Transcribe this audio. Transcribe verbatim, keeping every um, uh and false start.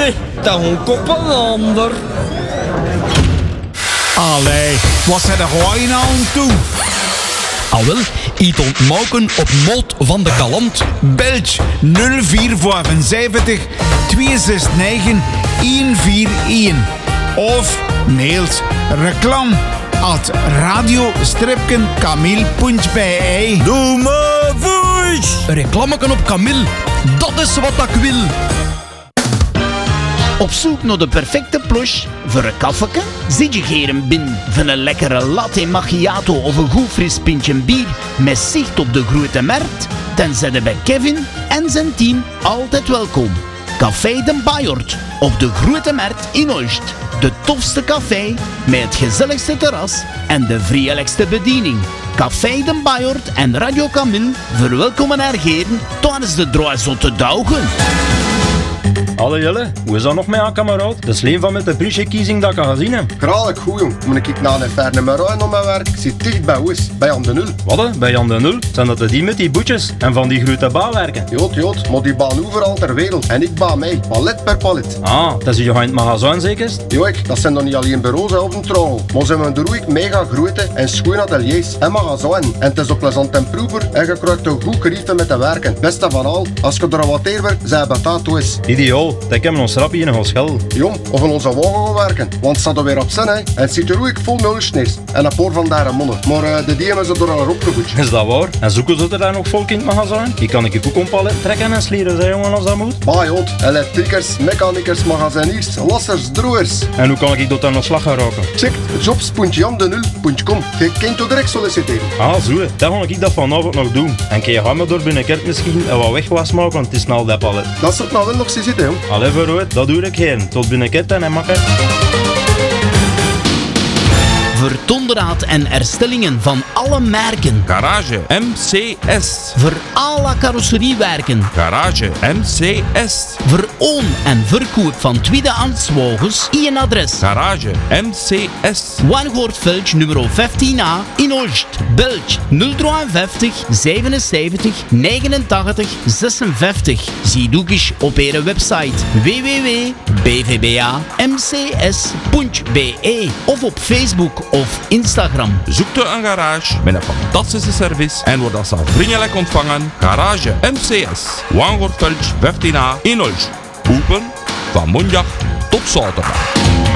Nee, dat een koppel ander. Allee, wat zijn er gewoon aan toe? Al wel, iets ontmoken op Moot van de Kalant. Belg nul vier vijfenzeventig twee zes negen een vier een. Of mails reclam at radio-kamil punt b e. Doe maar voice. Een reclameken op Camille, dat is wat ik wil. Op zoek naar de perfecte plush voor een koffieke? Zit je geren binnen van een lekkere latte macchiato of een goed fris pintje bier met zicht op de grote markt? Dan zijn ze bij Kevin en zijn team altijd welkom. Café de Bajort op de grote markt in Oost. De tofste café met het gezelligste terras en de vriendelijkste bediening. Café de Bajort en Radio Camille verwelkomen haar heren tijdens de draaizotte dagen. Hallo Jelle, hoe is dat nog met jouw kameraad? Dat is een van met de briefjekiezing dat ik al gezien heb. Graag goed jong, moet ik naar een ferne Meruin om mijn werk. Ik zit dicht bij Oes, bij Jan de Nul. Wat hè? Bij Jan de Nul? Zijn dat de die met die boetjes en van die grote bouwwerken? Jood, jood, maar die baan overal ter wereld en ik baan mij, palet per palet. Ah, dat is je in het magazijn zeker? Joik, dat zijn dan niet alleen bureaus hè, op een trouw, maar zijn we er ook mega grote en schoon ateliers en magazijn. En het is ook plezant en proever en je krijgt een goed gerief met te werken. Beste van al, als je er wat teer werkt, zijn betaald is. Ideaal, dat hebben ons rapje in een schel. Jong, of in onze wagen gaan werken, want het staat er weer op zin hè. En het zit er ook vol nulsneers en een paar van daar mannen. Maar uh, de die hebben ze door al opgevoed. Is dat waar? En zoeken ze er daar nog volk in het magazijn? Die kan ik je ook een palet trekken en slieren, zei jongen, als dat moet. Bah jood, elektrikers, mechanikers, magaziniers, lassers, droers. En hoe kan ik dat aan de slag gaan raken? Check jobs punt jan de nul punt com. Je kunt je direct solliciteren. Ah, zo, dat ga ik dat vanavond nog doen. En kun je gaan me door binnenkort misschien en wat wegwas maken, want het is snel dat palet. Dat soort nou wel nog zitten, jong. Allee, vooruit, dat doe ik geen. Tot binnenkort en makker. Voor onderhoud en herstellingen van alle merken. Garage M C S. Voor alle carrosseriewerken. Garage M C S. Voor oon- en verkoop van tweedehands wagens. Eén adres. Garage M C S. Wangoortveld nummer vijftien a in Oost. Belg nul vijf zevenenzeventig negenentachtig zesenvijftig. Zie ook eens op hun website w w w punt b v b a m c s punt b e of op Facebook of Instagram. Zoekt u een garage met een fantastische service en wordt als vriendelijk ontvangen. Garage M C S. Wangoortveld vijftien a in Oost. Open van maandag tot zaterdag.